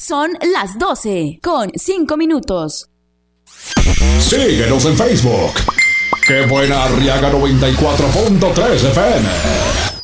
Son las 12:05. Síguenos en Facebook. Qué buena Arriaga 94.3 FM.